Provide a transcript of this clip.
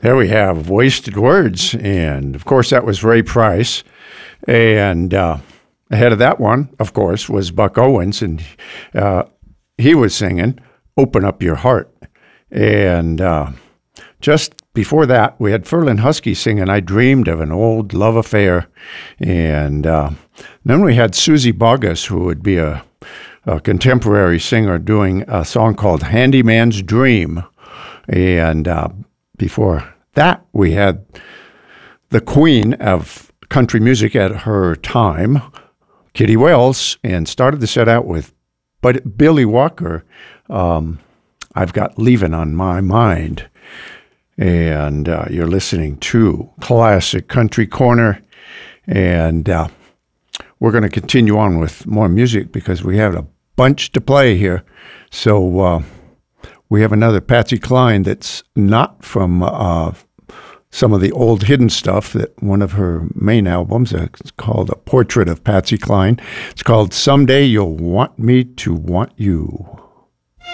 Here we have Wasted Words, and of course that was Ray Price. And ahead of that one, of course, was Buck Owens, and he was singing Open Up Your Heart. And just before that, we had Ferlin Husky singing I Dreamed of an Old Love Affair. And then we had Susie Bogus, who would be a contemporary singer, doing a song called Handyman's Dream. And before that, we had the queen of country music at her time, Kitty Wells, and started the set out with Billy Walker, I've Got Leavin' on My Mind. And you're listening to Classic Country Corner, and we're going to continue on with more music because we have a bunch to play here. So we have another Patsy Cline that's not from some of the old hidden stuff, that one of her main albums. It's called A Portrait of Patsy Cline. It's called Someday You'll Want Me to Want You.